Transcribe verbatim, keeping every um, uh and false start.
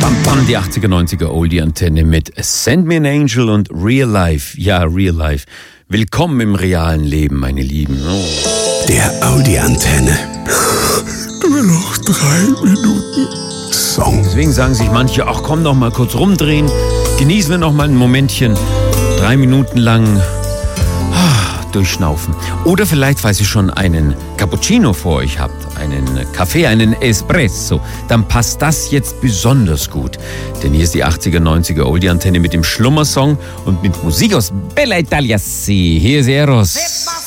Bam, bam, die achtziger, neunziger Oldie-Antenne mit Send Me an Angel und Real Life. Ja, Real Life. Willkommen im realen Leben, meine Lieben. Oh. Der Audi-Antenne. Nur noch drei Minuten Song. Deswegen sagen sich manche, ach komm doch mal kurz rumdrehen. Genießen wir noch mal ein Momentchen. Drei Minuten lang ah, durchschnaufen. Oder vielleicht, falls ihr schon einen Cappuccino vor euch habt, einen Kaffee, einen Espresso, dann passt das jetzt besonders gut. Denn hier ist die achtziger, neunziger Oldie-Antenne mit dem Schlummersong und mit Musik aus Bella Italia. Hier ist Eros.